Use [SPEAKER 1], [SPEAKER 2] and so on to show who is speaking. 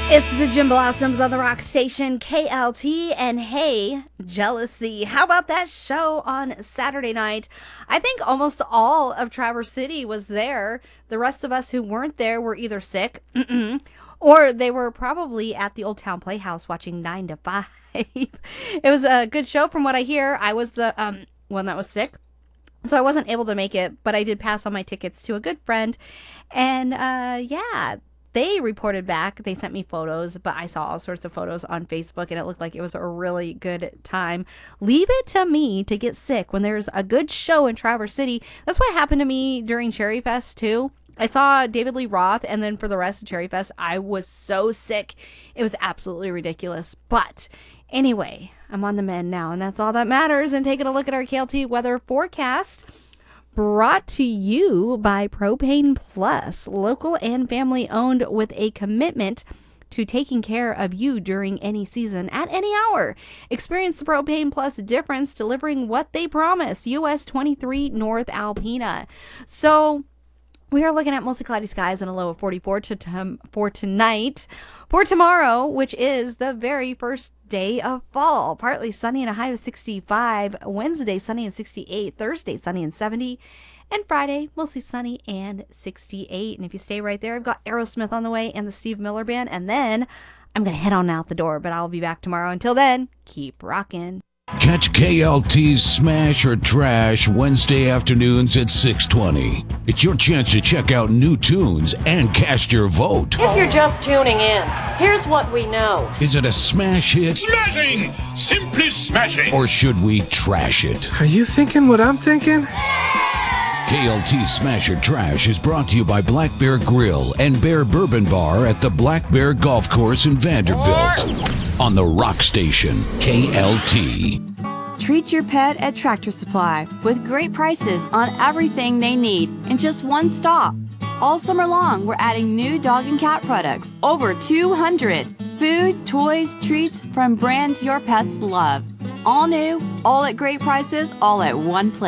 [SPEAKER 1] It's the Jim Blossoms on the Rock Station, KLT, and hey, Jealousy. How about that show on Saturday night? I think almost all of Traverse City was there. The rest of us who weren't there were either sick, or they were probably at the Old Town Playhouse watching 9 to 5. It was a good show from what I hear. I was the one that was sick, so I wasn't able to make it, but I did pass on my tickets to a good friend, and yeah. They reported back. They sent me photos, but I saw all sorts of photos on Facebook, and it looked like it was a really good time. Leave it to me to get sick when there's a good show in Traverse City. That's what happened to me during Cherry Fest, too. I saw David Lee Roth, and then for the rest of Cherry Fest, I was so sick. It was absolutely ridiculous. But anyway, I'm on the mend now, and that's all that matters. And taking a look at our KLT weather forecast, brought to you by Propane Plus, local and family owned with a commitment to taking care of you during any season at any hour. Experience the Propane Plus difference, delivering what they promise. US 23 North Alpena. So we are looking at mostly cloudy skies and a low of 44 for tonight. For tomorrow, which is the very first day of fall, partly sunny and a high of 65. Wednesday, sunny and 68. Thursday, sunny and 70. And Friday, mostly sunny and 68. And if you stay right there, I've got Aerosmith on the way and the Steve Miller Band. And then I'm going to head on out the door, but I'll be back tomorrow. Until then, keep rocking.
[SPEAKER 2] Catch KLT's Smash or Trash Wednesday afternoons at 6:20. It's your chance to check out new tunes and cast your vote.
[SPEAKER 3] If you're just tuning in, here's what we know.
[SPEAKER 2] Is it a smash hit?
[SPEAKER 4] Smashing! Simply smashing!
[SPEAKER 2] Or should we trash it?
[SPEAKER 5] Are you thinking what I'm thinking?
[SPEAKER 2] KLT Smash or Trash is brought to you by Black Bear Grill and Bear Bourbon Bar at the Black Bear Golf Course in Vanderbilt. On the Rock Station, KLT.
[SPEAKER 6] Treat your pet at Tractor Supply with great prices on everything they need in just one stop. All summer long, we're adding new dog and cat products, over 200. Food, toys, treats from brands your pets love. All new, all at great prices, all at one place.